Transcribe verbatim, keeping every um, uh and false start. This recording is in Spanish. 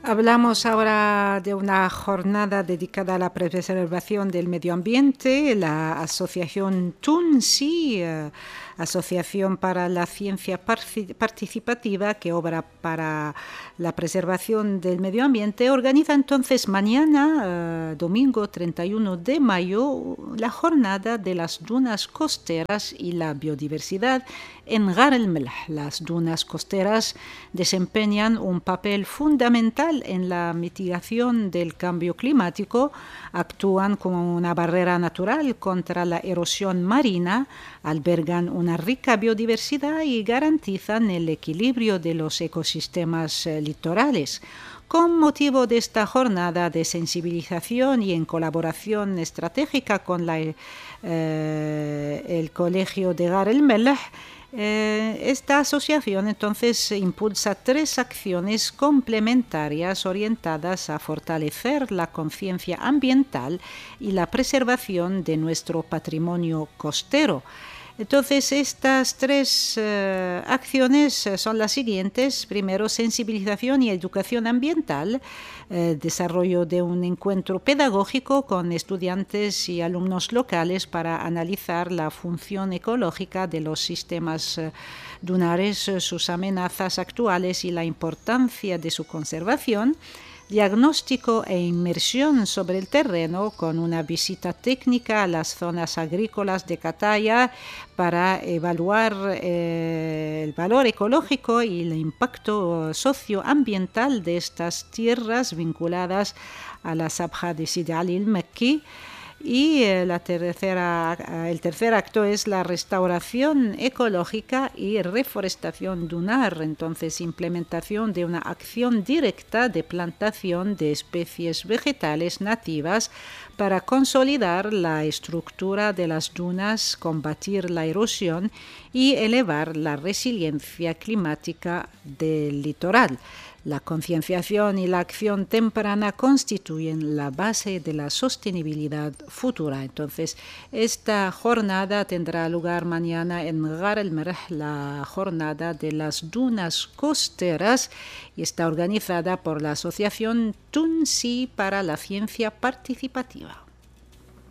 Hablamos ahora de una jornada dedicada a la preservación del medio ambiente. La Asociación TUNSI, eh, Asociación para la Ciencia Participativa, que obra para la preservación del medio ambiente, organiza entonces mañana, eh, domingo treinta y uno de mayo, la jornada de las dunas costeras y la biodiversidad en Gar el Melh. Las dunas costeras desempeñan un papel fundamental en la mitigación del cambio climático, actúan como una barrera natural contra la erosión marina, albergan una rica biodiversidad y garantizan el equilibrio de los ecosistemas eh, litorales. Con motivo de esta jornada de sensibilización y en colaboración estratégica con la, eh, el Colegio de Gar el Melh, Eh, esta asociación entonces impulsa tres acciones complementarias orientadas a fortalecer la conciencia ambiental y la preservación de nuestro patrimonio costero. Entonces, estas tres eh, acciones eh, son las siguientes. Primero, sensibilización y educación ambiental, eh, desarrollo de un encuentro pedagógico con estudiantes y alumnos locales para analizar la función ecológica de los sistemas eh, dunares, eh, sus amenazas actuales y la importancia de su conservación. Diagnóstico e inmersión sobre el terreno con una visita técnica a las zonas agrícolas de Cataya para evaluar eh, el valor ecológico y el impacto socioambiental de estas tierras vinculadas a la Sabha de Sidi Ali el-Mekki. Y eh, la tercera, el tercer acto es la restauración ecológica y reforestación dunar, entonces implementación de una acción directa de plantación de especies vegetales nativas para consolidar la estructura de las dunas, combatir la erosión y elevar la resiliencia climática del litoral. La concienciación y la acción temprana constituyen la base de la sostenibilidad futura. Entonces, esta jornada tendrá lugar mañana en Gar el Melh, la jornada de las dunas costeras, y está organizada por la Asociación TUNSI para la Ciencia Participativa.